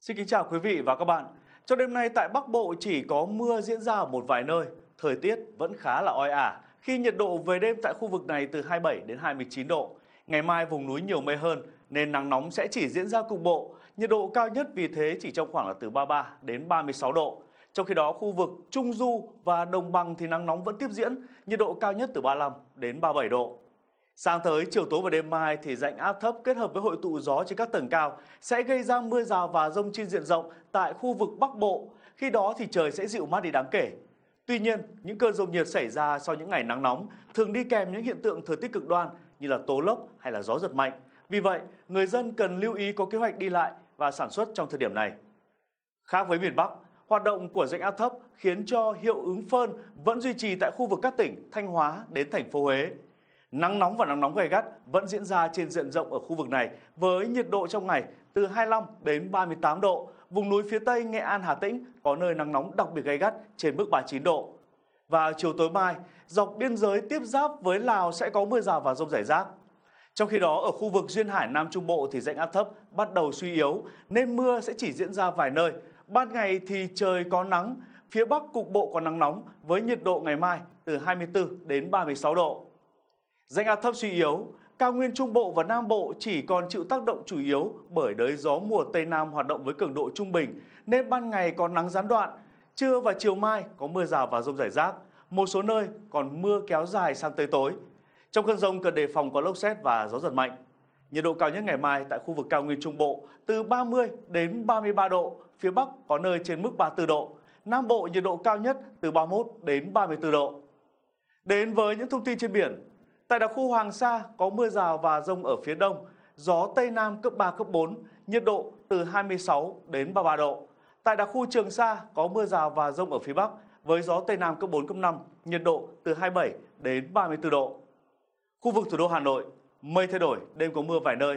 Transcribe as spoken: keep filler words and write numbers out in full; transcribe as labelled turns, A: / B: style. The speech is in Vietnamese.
A: Xin kính chào quý vị và các bạn. Trong đêm nay tại Bắc Bộ chỉ có mưa diễn ra ở một vài nơi. Thời tiết vẫn khá là oi ả khi nhiệt độ về đêm tại khu vực này từ hai mươi bảy đến hai mươi chín độ. Ngày mai vùng núi nhiều mây hơn nên nắng nóng sẽ chỉ diễn ra cục bộ. Nhiệt độ cao nhất vì thế chỉ trong khoảng là từ ba mươi ba đến ba mươi sáu độ. Trong khi đó khu vực Trung Du và Đồng Bằng thì nắng nóng vẫn tiếp diễn, nhiệt độ cao nhất từ ba mươi lăm đến ba mươi bảy độ. Sáng tới chiều tối và đêm mai thì rãnh áp thấp kết hợp với hội tụ gió trên các tầng cao sẽ gây ra mưa rào và dông trên diện rộng tại khu vực Bắc Bộ. Khi đó thì trời sẽ dịu mát đi đáng kể. Tuy nhiên, những cơn dông nhiệt xảy ra sau những ngày nắng nóng thường đi kèm những hiện tượng thời tiết cực đoan như là tố lốc hay là gió giật mạnh. Vì vậy, người dân cần lưu ý có kế hoạch đi lại và sản xuất trong thời điểm này. Khác với miền Bắc, hoạt động của rãnh áp thấp khiến cho hiệu ứng phơn vẫn duy trì tại khu vực các tỉnh Thanh Hóa đến thành phố Huế. Nắng nóng và nắng nóng gay gắt vẫn diễn ra trên diện rộng ở khu vực này với nhiệt độ trong ngày từ hai mươi lăm đến ba mươi tám độ. Vùng núi phía Tây Nghệ An Hà Tĩnh có nơi nắng nóng đặc biệt gay gắt trên mức ba mươi chín độ. Và chiều tối mai, dọc biên giới tiếp giáp với Lào sẽ có mưa rào và dông rải rác. Trong khi đó ở khu vực duyên hải Nam Trung Bộ thì rãnh áp thấp bắt đầu suy yếu nên mưa sẽ chỉ diễn ra vài nơi. Ban ngày thì trời có nắng, phía Bắc cục bộ có nắng nóng với nhiệt độ ngày mai từ hai mươi tư đến ba mươi sáu độ. Rãnh áp thấp suy yếu, cao nguyên Trung Bộ và Nam Bộ chỉ còn chịu tác động chủ yếu bởi đới gió mùa Tây Nam hoạt động với cường độ trung bình nên ban ngày có nắng gián đoạn, trưa và chiều mai có mưa rào và dông rải rác, một số nơi còn mưa kéo dài sang tới tối. Trong cơn dông cần đề phòng có lốc sét và gió giật mạnh. Nhiệt độ cao nhất ngày mai tại khu vực cao nguyên Trung Bộ từ ba mươi đến ba mươi ba độ, phía Bắc có nơi trên mức ba mươi tư độ, Nam Bộ nhiệt độ cao nhất từ ba mươi mốt đến ba mươi tư độ. Đến với những thông tin trên biển, tại đặc khu Hoàng Sa có mưa rào và dông ở phía đông, gió Tây Nam cấp ba, cấp bốn, nhiệt độ từ hai mươi sáu đến ba mươi ba độ. Tại đặc khu Trường Sa có mưa rào và dông ở phía Bắc với gió Tây Nam cấp bốn, cấp năm, nhiệt độ từ hai mươi bảy đến ba mươi tư độ. Khu vực thủ đô Hà Nội, mây thay đổi, đêm có mưa vài nơi.